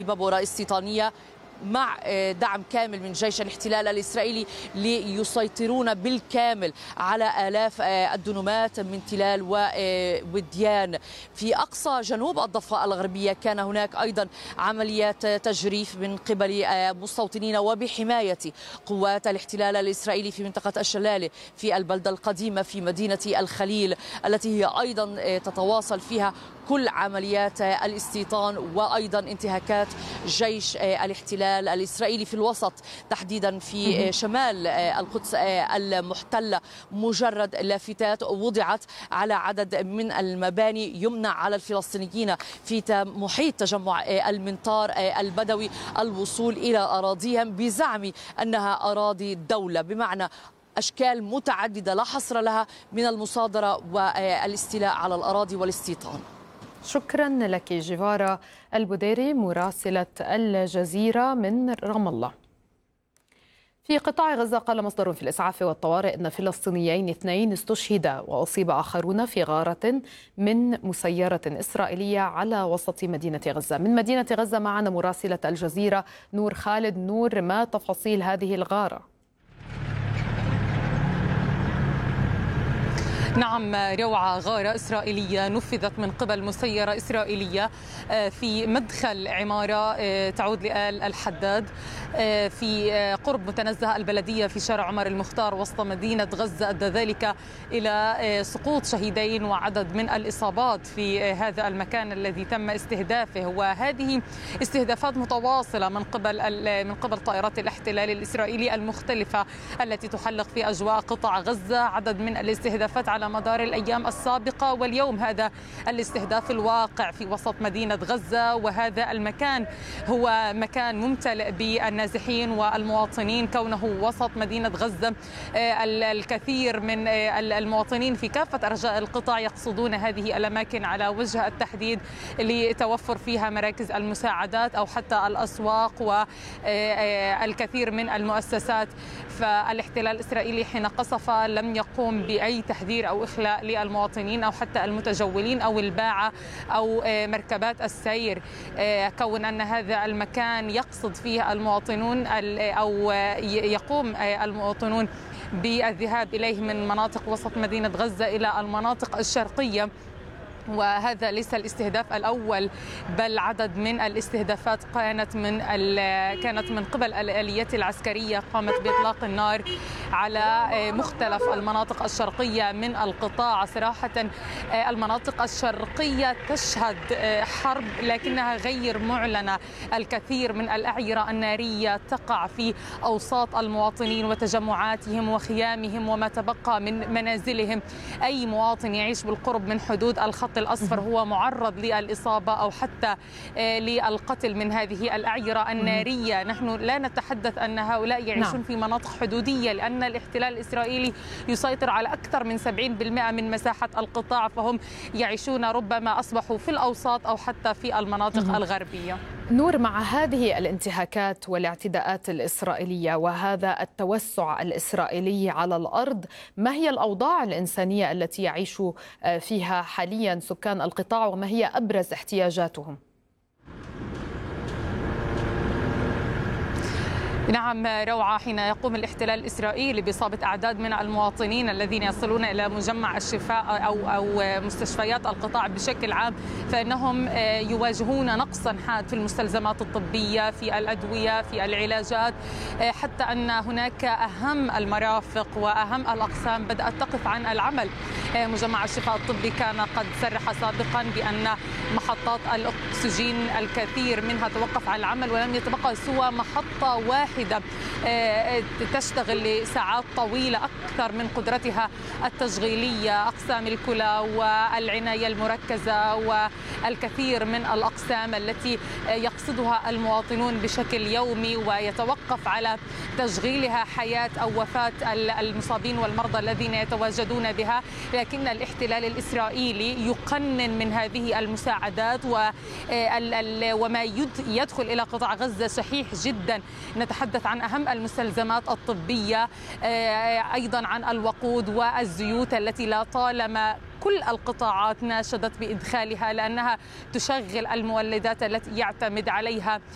ببورة استيطانية مع دعم كامل من جيش الاحتلال الإسرائيلي ليسيطرون بالكامل على آلاف الدنومات من تلال ووديان. في أقصى جنوب الضفة الغربية كان هناك أيضا عمليات تجريف من قبل مستوطنين وبحماية قوات الاحتلال الإسرائيلي في منطقة الشلالة في البلدة القديمة في مدينة الخليل، التي هي أيضا تتواصل فيها كل عمليات الاستيطان وأيضا انتهاكات جيش الاحتلال الإسرائيلي في الوسط، تحديدا في شمال القدس المحتلة. مجرد لافتات وضعت على عدد من المباني يمنع على الفلسطينيين في محيط تجمع المنطار البدوي الوصول إلى أراضيهم بزعم أنها أراضي دولة، بمعنى أشكال متعددة لا حصر لها من المصادرة والاستيلاء على الأراضي والاستيطان. شكرا لك جيفارا البديري مراسلة الجزيرة من رام الله. في قطاع غزة قال مصدر في الإسعاف والطوارئ أن فلسطينيين 2 استشهدا وأصيب آخرون في غارة من مسيرة إسرائيلية على وسط مدينة غزة. من مدينة غزة معنا مراسلة الجزيرة نور خالد. نور، ما تفاصيل هذه الغارة؟ نعم روعة، غارة إسرائيلية نفذت من قبل مسيرة إسرائيلية في مدخل عمارة تعود لآل الحداد في قرب متنزه البلدية في شارع عمر المختار وسط مدينة غزة، أدى ذلك إلى سقوط شهيدين وعدد من الإصابات في هذا المكان الذي تم استهدافه. وهذه استهدافات متواصلة من قبل طائرات الاحتلال الإسرائيلي المختلفة التي تحلق في أجواء قطاع غزة. عدد من الاستهدافات على مدار الأيام السابقة، واليوم هذا الاستهداف الواقع في وسط مدينة غزة. وهذا المكان هو مكان ممتلئ بالنازحين والمواطنين كونه وسط مدينة غزة. الكثير من المواطنين في كافة أرجاء القطاع يقصدون هذه الأماكن على وجه التحديد لتوفر فيها مراكز المساعدات أو حتى الأسواق والكثير من المؤسسات. فالاحتلال الإسرائيلي حين قصف لم يقوم بأي تحذير أو إخلاء للمواطنين أو حتى المتجولين أو الباعة أو مركبات السير، كون أن هذا المكان يقصد فيه المواطنون أو يقوم المواطنون بالذهاب إليه من مناطق وسط مدينة غزة إلى المناطق الشرقية. وهذا ليس الاستهداف الأول، بل عدد من الاستهدافات كانت من قبل الآليات العسكرية قامت بإطلاق النار على مختلف المناطق الشرقية من القطاع. صراحة المناطق الشرقية تشهد حرب لكنها غير معلنة. الكثير من الأعيرة النارية تقع في أوساط المواطنين وتجمعاتهم وخيامهم وما تبقى من منازلهم. أي مواطن يعيش بالقرب من حدود الخط الأصفر هو معرض للإصابة أو حتى للقتل من هذه الأعيرة النارية. نحن لا نتحدث أن هؤلاء يعيشون في مناطق حدودية، لأن الاحتلال الإسرائيلي يسيطر على أكثر من 70% من مساحة القطاع، فهم يعيشون ربما أصبحوا في الأوساط أو حتى في المناطق الغربية. نور، مع هذه الانتهاكات والاعتداءات الإسرائيلية وهذا التوسع الإسرائيلي على الأرض، ما هي الأوضاع الإنسانية التي يعيش فيها حاليا سكان القطاع وما هي أبرز احتياجاتهم؟ نعم روعة، حين يقوم الاحتلال الإسرائيلي بإصابة أعداد من المواطنين الذين يصلون إلى مجمع الشفاء أو مستشفيات القطاع بشكل عام، فإنهم يواجهون نقصا حاد في المستلزمات الطبية، في الأدوية، في العلاجات، حتى أن هناك أهم المرافق وأهم الأقسام بدأت تقف عن العمل. مجمع الشفاء الطبي كان قد صرح سابقا بأن محطات الأكسجين الكثير منها توقف عن العمل ولم يتبقى سوى محطة واحدة تشتغل لساعات طويلة أكثر من قدرتها التشغيلية. أقسام الكلى والعناية المركزة والكثير من الأقسام التي يقصدها المواطنون بشكل يومي ويتوقف على تشغيلها حياة أو وفاة المصابين والمرضى الذين يتواجدون بها. لكن الاحتلال الإسرائيلي يقنن من هذه المساعدات وما يدخل إلى قطاع غزة شحيح جدا. نتحدث عن أهم المستلزمات الطبية، أيضا عن الوقود والزيوت التي لا طالما كل القطاعات ناشدت بإدخالها لأنها تشغل المولدات التي يعتمد عليها